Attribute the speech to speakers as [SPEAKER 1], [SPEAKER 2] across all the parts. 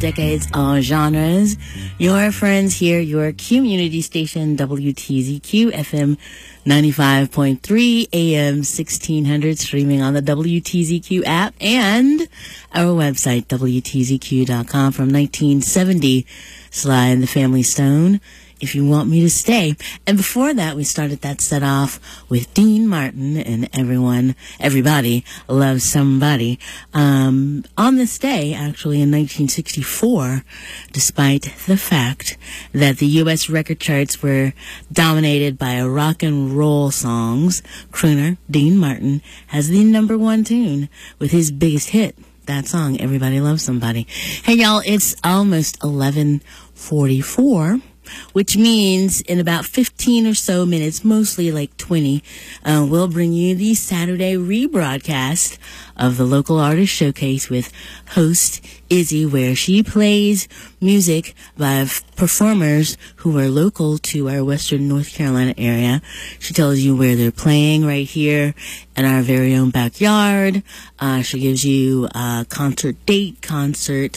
[SPEAKER 1] decades, all genres. Your friends here, your community station, WTZQ FM 95.3 AM 1600, streaming on the WTZQ app and our website, WTZQ.com, from 1970. Sly and the Family Stone, If You Want Me to Stay. And before that, we started that set off with Dean Martin and Everybody Loves Somebody. On this day, actually in 1964, despite the fact that the U.S. record charts were dominated by rock and roll songs, crooner Dean Martin has the number one tune with his biggest hit. That song, Everybody Loves Somebody. Hey, y'all, it's almost 11:44, which means in about 15 or so minutes, mostly like 20, we'll bring you the Saturday rebroadcast of the Local Artist Showcase with host Izzy, where she plays music by performers who are local to our Western North Carolina area. She tells you where they're playing right here in our very own backyard. She gives you concert date, concert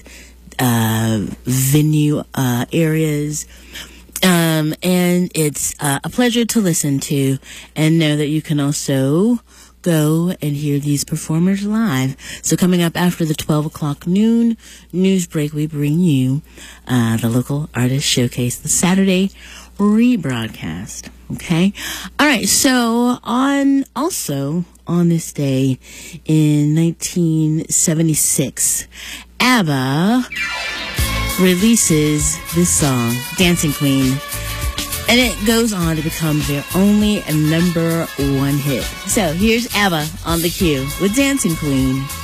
[SPEAKER 1] venue areas. And it's a pleasure to listen to, and know that you can also go and hear these performers live. So coming up after the 12 o'clock noon news break, we bring you the Local Artist Showcase, the Saturday rebroadcast. Okay? All right, so on this day in 1976, ABBA releases this song, Dancing Queen, and it goes on to become their only number one hit. So here's ABBA on the cue with Dancing Queen.